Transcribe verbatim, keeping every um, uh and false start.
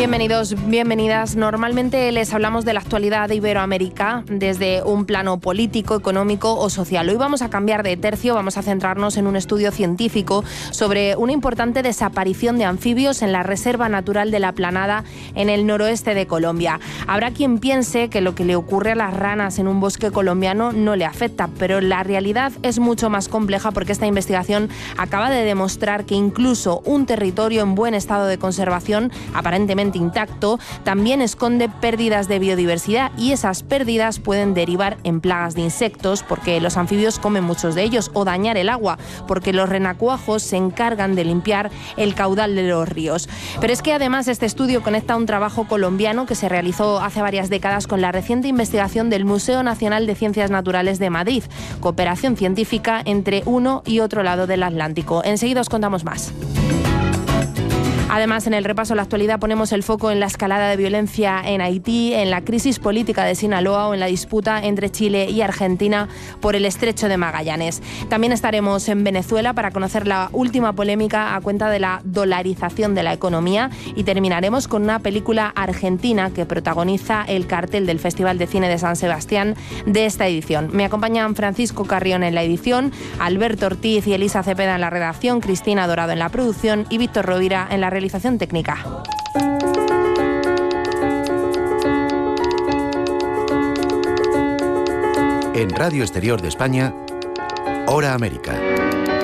Bienvenidos, bienvenidas. Normalmente les hablamos de la actualidad de Iberoamérica desde un plano político, económico o social. Hoy vamos a cambiar de tercio, vamos a centrarnos en un estudio científico sobre una importante desaparición de anfibios en la Reserva Natural de la Planada en el noroeste de Colombia. Habrá quien piense que lo que le ocurre a las ranas en un bosque colombiano no le afecta, pero la realidad es mucho más compleja porque esta investigación acaba de demostrar que incluso un territorio en buen estado de conservación, aparentemente intacto, también esconde pérdidas de biodiversidad, y esas pérdidas pueden derivar en plagas de insectos porque los anfibios comen muchos de ellos, o dañar el agua porque los renacuajos se encargan de limpiar el caudal de los ríos. Pero es que además este estudio conecta un trabajo colombiano que se realizó hace varias décadas con la reciente investigación del Museo Nacional de Ciencias Naturales de Madrid, cooperación científica entre uno y otro lado del Atlántico. Enseguida os contamos más. Además, en el repaso a la actualidad ponemos el foco en la escalada de violencia en Haití, en la crisis política de Sinaloa o en la disputa entre Chile y Argentina por el estrecho de Magallanes. También estaremos en Venezuela para conocer la última polémica a cuenta de la dolarización de la economía, y terminaremos con una película argentina que protagoniza el cartel del Festival de Cine de San Sebastián de esta edición. Me acompañan Francisco Carrión en la edición, Alberto Ortiz y Elisa Cepeda en la redacción, Cristina Dorado en la producción y Víctor Rovira en la realización técnica. En Radio Exterior de España, Hora América.